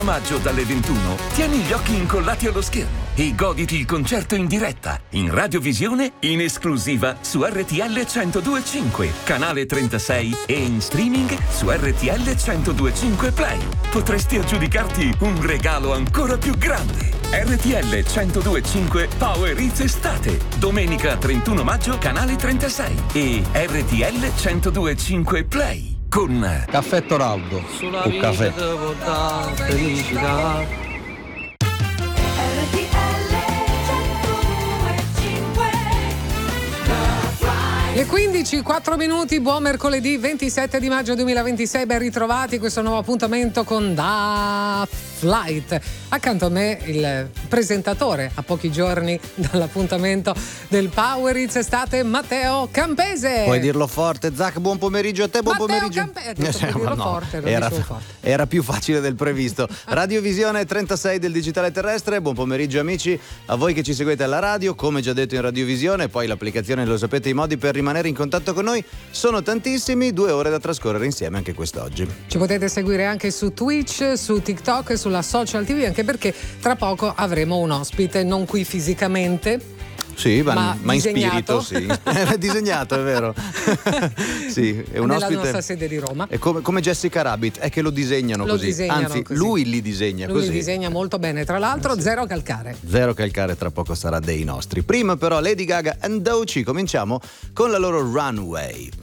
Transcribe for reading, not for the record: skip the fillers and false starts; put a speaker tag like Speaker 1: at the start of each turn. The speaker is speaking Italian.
Speaker 1: Maggio dalle 21, tieni gli occhi incollati allo schermo e goditi il concerto in diretta, in radiovisione, in esclusiva su RTL 102.5, canale 36 e in streaming su RTL 102.5 Play. Potresti aggiudicarti un regalo ancora più grande. RTL 102.5 Power Hits Estate, domenica 31 maggio, canale 36 e RTL 102.5 Play. Con
Speaker 2: Caffè Toraldo
Speaker 3: Sulla
Speaker 2: o caffè.
Speaker 3: vita devo dare felicità.
Speaker 4: Le 15, 4 minuti, buon mercoledì 27 di maggio 2026, ben ritrovati, questo nuovo appuntamento con Da Flight. Accanto a me il presentatore, a pochi giorni dall'appuntamento del Power Hits Estate, Matteo Campese.
Speaker 2: Puoi dirlo forte, Zac, buon pomeriggio a te, buon
Speaker 4: Matteo
Speaker 2: pomeriggio.
Speaker 4: Forte.
Speaker 2: Era più facile del previsto. Radiovisione 36 del digitale terrestre, buon pomeriggio amici, a voi che ci seguite alla radio, come già detto in radiovisione, poi l'applicazione, lo sapete, i modi per rimanere in contatto con noi sono tantissimi, 2 ore da trascorrere insieme anche quest'oggi.
Speaker 4: Ci potete seguire anche su Twitch, su TikTok, sulla Social TV, anche perché tra poco avremo un ospite, non qui fisicamente.
Speaker 2: Sì, ma in
Speaker 4: disegnato.
Speaker 2: spirito, sì. Disegnato, è vero. Sì, è un
Speaker 4: nella
Speaker 2: ospite.
Speaker 4: nostra sede di Roma.
Speaker 2: È come Jessica Rabbit, è che lo disegnano così. Anzi,
Speaker 4: così.
Speaker 2: lui li disegna
Speaker 4: lui
Speaker 2: così.
Speaker 4: Lui li disegna molto bene, tra l'altro, sì. Zero calcare.
Speaker 2: Zero calcare, tra poco sarà dei nostri. Prima però Lady Gaga and Doechii, cominciamo con la loro Runway.